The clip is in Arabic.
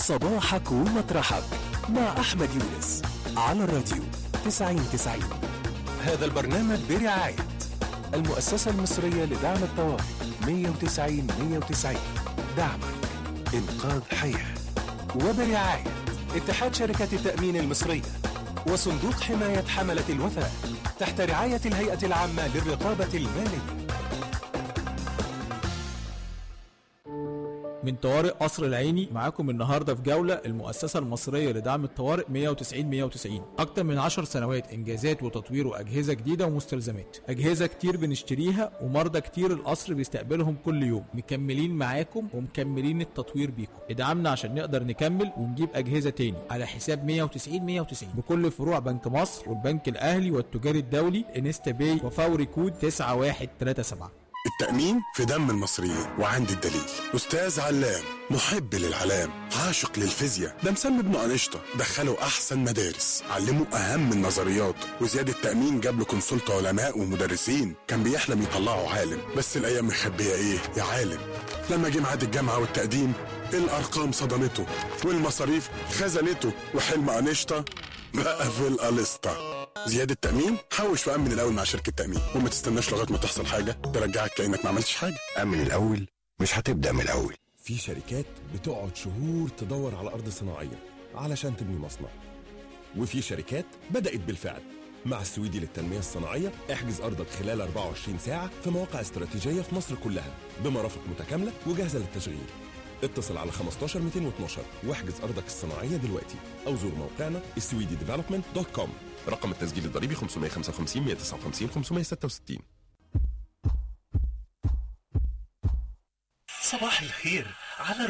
صباحك ومطرحك مع أحمد يونس على الراديو 90-90. هذا البرنامج برعاية المؤسسة المصرية لدعم الطوارئ 190-190. دعمك إنقاذ حياة. وبرعاية اتحاد شركة التأمين المصرية وصندوق حماية حملة الوفاء تحت رعاية الهيئة العامة للرقابة المالية. من طوارئ قصر العيني معاكم النهارده في جولة المؤسسة المصرية لدعم الطوارئ 190-190. أكتر من 10 سنوات إنجازات وتطوير وأجهزة جديدة ومستلزمات، أجهزة كتير بنشتريها ومرضى كتير القصر بيستقبلهم كل يوم. مكملين معاكم ومكملين التطوير بيكم. ادعمنا عشان نقدر نكمل ونجيب أجهزة تاني على حساب 190-190 بكل فروع بنك مصر والبنك الأهلي والتجاري الدولي انستا باي وفوري كود 9137. التأمين في دم المصريين. وعندي الدليل، أستاذ علام محب للعلام، عاشق للفيزياء، ده مسمي ابنه أنشطة، دخله أحسن مدارس، علمه أهم النظريات، وزياد التأمين جاب له كونسلت علماء ومدرسين، كان بيحلم يطلعه عالم، بس الأيام مخبية إيه يا عالم. لما جه ميعاد الجامعة والتقديم الأرقام صدمته والمصاريف خزنته، وحلم أنشطة بقى في القلسطة. زيادة التأمين، حوش وأمن الأول مع شركة تأمين، وما تستناش لغاية ما تحصل حاجة ترجعك كأنك ما عملتش حاجة. أمن الأول مش هتبدأ من الأول. في شركات بتقعد شهور تدور على أرض صناعية علشان تبني مصنع، وفي شركات بدأت بالفعل. مع السويدي للتنمية الصناعية احجز أرضك خلال 24 ساعة في مواقع استراتيجية في مصر كلها بمرافق متكاملة وجاهزة للتشغيل. اتصل على 15 212 واحجز أرضك الصناعية دلوقتي، أو زور موقعنا swedidevelopment.com. رقم التسجيل الضريبي 555 159 566. صباح الخير على